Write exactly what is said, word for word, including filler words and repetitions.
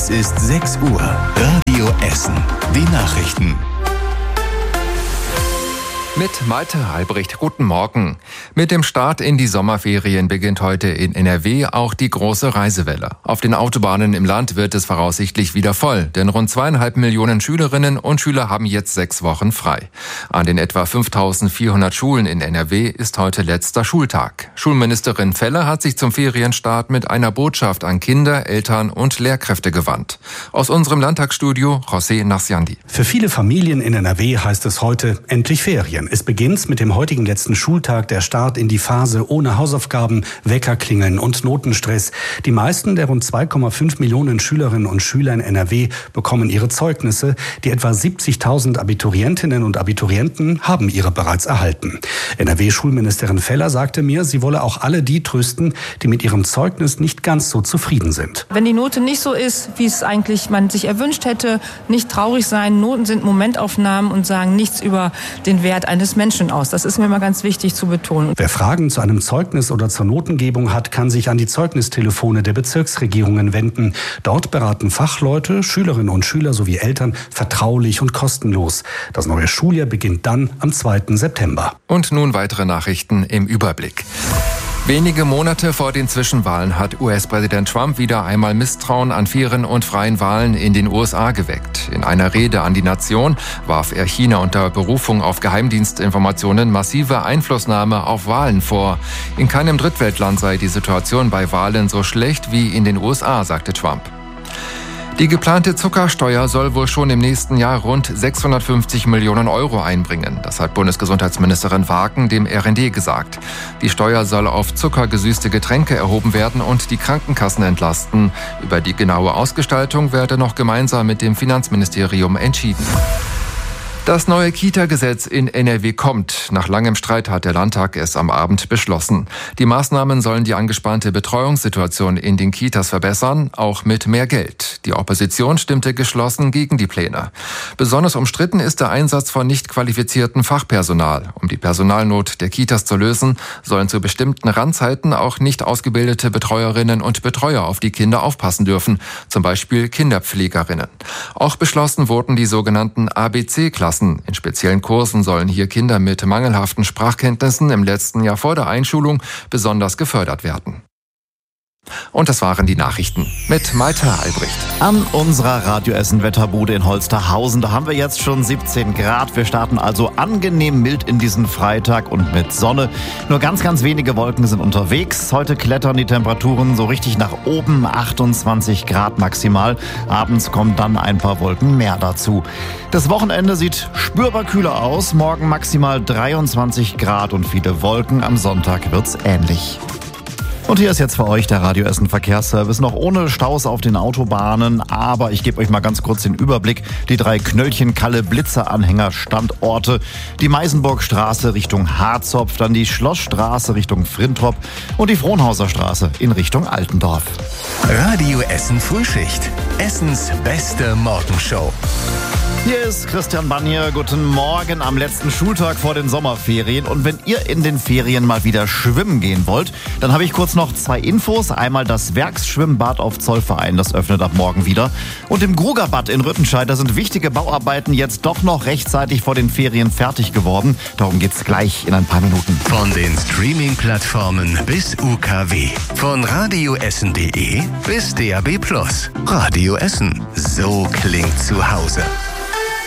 Es ist sechs Uhr. Radio Essen. Die Nachrichten. Mit Malte Albrecht, guten Morgen. Mit dem Start in die Sommerferien beginnt heute in N R W auch die große Reisewelle. Auf den Autobahnen im Land wird es voraussichtlich wieder voll, denn rund zweieinhalb Millionen Schülerinnen und Schüler haben jetzt sechs Wochen frei. An den etwa fünftausendvierhundert Schulen in N R W ist heute letzter Schultag. Schulministerin Feller hat sich zum Ferienstart mit einer Botschaft an Kinder, Eltern und Lehrkräfte gewandt. Aus unserem Landtagsstudio José Narciandi. Für viele Familien in N R W heißt es heute endlich Ferien. Es beginnt mit dem heutigen letzten Schultag, der Start in die Phase ohne Hausaufgaben, Weckerklingeln und Notenstress. Die meisten der rund zwei Komma fünf Millionen Schülerinnen und Schüler in N R W bekommen ihre Zeugnisse. Die etwa siebzigtausend Abiturientinnen und Abiturienten haben ihre bereits erhalten. N R W-Schulministerin Feller sagte mir, sie wolle auch alle die trösten, die mit ihrem Zeugnis nicht ganz so zufrieden sind. Wenn die Note nicht so ist, wie es eigentlich man sich erwünscht hätte, nicht traurig sein. Noten sind Momentaufnahmen und sagen nichts über den Wert eines Menschen aus. Das ist mir immer ganz wichtig zu betonen. Wer Fragen zu einem Zeugnis oder zur Notengebung hat, kann sich an die Zeugnistelefone der Bezirksregierungen wenden. Dort beraten Fachleute, Schülerinnen und Schüler sowie Eltern vertraulich und kostenlos. Das neue Schuljahr beginnt dann am zweiten September. Und nun weitere Nachrichten im Überblick. Wenige Monate vor den Zwischenwahlen hat U S-Präsident Trump wieder einmal Misstrauen an fairen und freien Wahlen in den U S A geweckt. In einer Rede an die Nation warf er China unter Berufung auf Geheimdienstinformationen massive Einflussnahme auf Wahlen vor. In keinem Drittweltland sei die Situation bei Wahlen so schlecht wie in den U S A, sagte Trump. Die geplante Zuckersteuer soll wohl schon im nächsten Jahr rund sechshundertfünfzig Millionen Euro einbringen. Das hat Bundesgesundheitsministerin Wagen dem R N D gesagt. Die Steuer soll auf zuckergesüßte Getränke erhoben werden und die Krankenkassen entlasten. Über die genaue Ausgestaltung werde noch gemeinsam mit dem Finanzministerium entschieden. Das neue Kita-Gesetz in N R W kommt. Nach langem Streit hat der Landtag es am Abend beschlossen. Die Maßnahmen sollen die angespannte Betreuungssituation in den Kitas verbessern, auch mit mehr Geld. Die Opposition stimmte geschlossen gegen die Pläne. Besonders umstritten ist der Einsatz von nicht qualifiziertem Fachpersonal. Um die Personalnot der Kitas zu lösen, sollen zu bestimmten Randzeiten auch nicht ausgebildete Betreuerinnen und Betreuer auf die Kinder aufpassen dürfen, zum Beispiel Kinderpflegerinnen. Auch beschlossen wurden die sogenannten A B C-Klassen. In speziellen Kursen sollen hier Kinder mit mangelhaften Sprachkenntnissen im letzten Jahr vor der Einschulung besonders gefördert werden. Und das waren die Nachrichten mit Malte Albrecht. An unserer Radio Essen Wetterbude in Holsterhausen, da haben wir jetzt schon siebzehn Grad. Wir starten also angenehm mild in diesen Freitag und mit Sonne. Nur ganz, ganz wenige Wolken sind unterwegs. Heute klettern die Temperaturen so richtig nach oben, achtundzwanzig Grad maximal. Abends kommen dann ein paar Wolken mehr dazu. Das Wochenende sieht spürbar kühler aus. Morgen maximal dreiundzwanzig Grad und viele Wolken. Am Sonntag wird's ähnlich. Und hier ist jetzt für euch der Radio Essen Verkehrsservice. Noch ohne Staus auf den Autobahnen, aber ich gebe euch mal ganz kurz den Überblick. Die drei Knöllchen-Kalle-Blitzer-Anhänger-Standorte. Die Meisenburgstraße Richtung Harzopf, dann die Schlossstraße Richtung Frintrop und die Frohnhauser Straße in Richtung Altendorf. Radio Essen Frühschicht. Essens beste Morgenshow. Hier ist Christian Bannier. Guten Morgen am letzten Schultag vor den Sommerferien. Und wenn ihr in den Ferien mal wieder schwimmen gehen wollt, dann habe ich kurz noch zwei Infos. Einmal das Werksschwimmbad auf Zollverein, das öffnet ab morgen wieder. Und im Grugerbad in Rüttenscheid, da sind wichtige Bauarbeiten jetzt doch noch rechtzeitig vor den Ferien fertig geworden. Darum geht's gleich in ein paar Minuten. Von den Streaming-Plattformen bis U K W. Von radioessen punkt de bis D A B plus. Radio Essen. So klingt zu Hause.